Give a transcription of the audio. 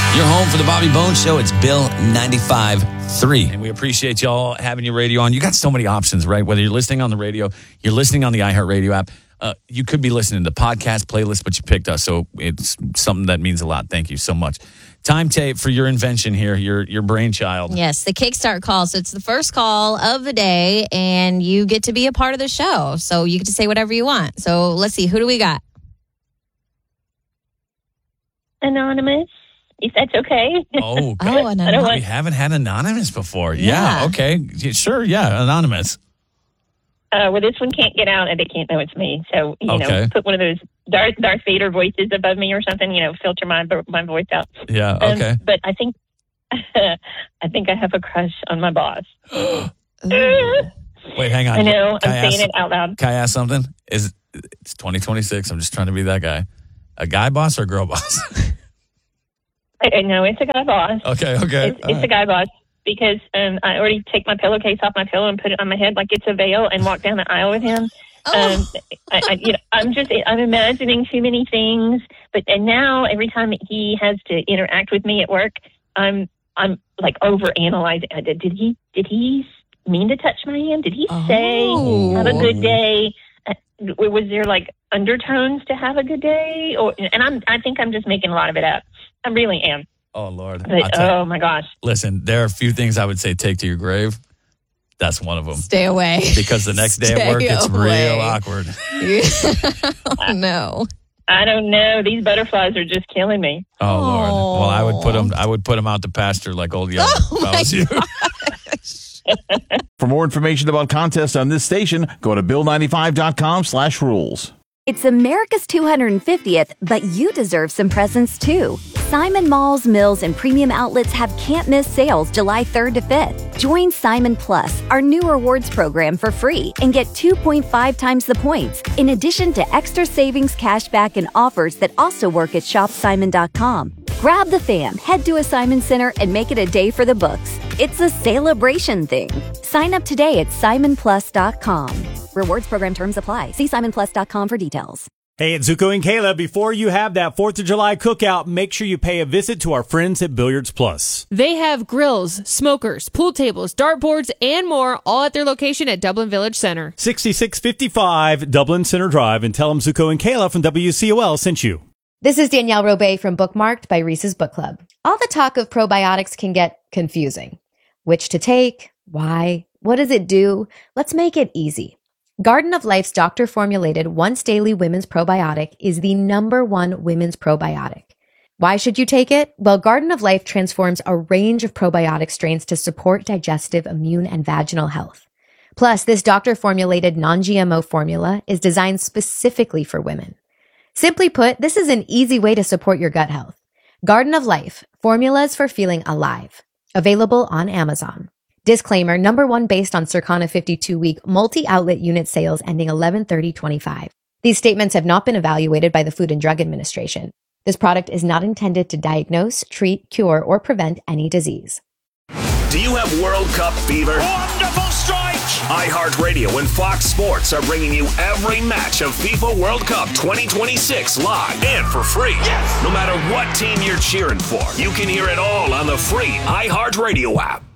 Your home for the Bobby Bones Show. It's Bill 95.3. And we appreciate y'all having your radio on. You got so many options, right? Whether you're listening on the radio, you're listening on the iHeartRadio app. You could be listening to podcast playlist, but you picked us, so it's something that means a lot. Thank you so much. Time tape for your invention here, your brainchild. Yes, the Kickstart call. So it's the first call of the day, and you get to be a part of the show. So you get to say whatever you want. So let's see, who do we got? Anonymous, if that's okay. Oh, okay. Anonymous. We haven't had Anonymous before. Yeah, okay. Sure, yeah, Anonymous. Well, this one can't get out, and they can't know it's me. So, you know, put one of those Darth Vader voices above me or something. You know, filter my voice out. Yeah. Okay. But I think I have a crush on my boss. Wait, hang on. I know. I'm saying it out loud. Can I ask something? It's 2026. I'm just trying to be that guy. A guy boss or a girl boss? I know it's a guy boss. Okay. It's a guy boss. Because I already take my pillowcase off my pillow and put it on my head like it's a veil and walk down the aisle with him. I'm imagining too many things. And now every time he has to interact with me at work, I'm like overanalyzing. Did he mean to touch my hand? Did he say have a good day? Was there like undertones to have a good day? I think I'm just making a lot of it up. I really am. Oh, Lord. But, oh, my gosh. Listen, there are a few things I would say take to your grave. That's one of them. Stay away. Because the next day at work, it's real awkward. Oh, no. I don't know. These butterflies are just killing me. Oh, Lord. Well, I would put them out to pasture like old Yeller. If I was you. For more information about contests on this station, go to bill95.com/rules. It's America's 250th, but you deserve some presents too. Simon Malls, Mills, and Premium Outlets have can't-miss sales July 3rd to 5th. Join Simon Plus, our new rewards program, for free and get 2.5 times the points, in addition to extra savings, cashback, and offers that also work at shopsimon.com. Grab the fam, head to a Simon Center, and make it a day for the books. It's a celebration thing. Sign up today at simonplus.com. Rewards program terms apply. See simonplus.com for details. Hey, it's Zuko and Kayla. Before you have that 4th of July cookout, make sure you pay a visit to our friends at Billiards Plus. They have grills, smokers, pool tables, dartboards, and more, all at their location at Dublin Village Center. 6655 Dublin Center Drive, and tell them Zuko and Kayla from WCOL sent you. This is Danielle Robay from Bookmarked by Reese's Book Club. All the talk of probiotics can get confusing. Which to take? Why? What does it do? Let's make it easy. Garden of Life's doctor-formulated once-daily women's probiotic is the #1 women's probiotic. Why should you take it? Well, Garden of Life transforms a range of probiotic strains to support digestive, immune, and vaginal health. Plus, this doctor-formulated non-GMO formula is designed specifically for women. Simply put, this is an easy way to support your gut health. Garden of Life, formulas for feeling alive. Available on Amazon. Disclaimer, #1 based on Circana 52-week multi-outlet unit sales ending 11/30/25. These statements have not been evaluated by the Food and Drug Administration. This product is not intended to diagnose, treat, cure, or prevent any disease. Do you have World Cup fever? Wonderful strike! iHeartRadio and Fox Sports are bringing you every match of FIFA World Cup 2026 live and for free. Yes! No matter what team you're cheering for, you can hear it all on the free iHeartRadio app.